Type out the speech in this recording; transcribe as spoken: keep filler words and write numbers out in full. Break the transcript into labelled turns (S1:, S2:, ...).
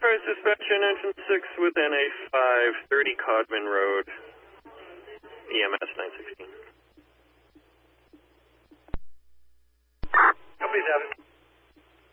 S1: Enterprise Dispatch in Engine six with N A five thirty Codman Road, E M S nine sixteen.
S2: Copy, Seven.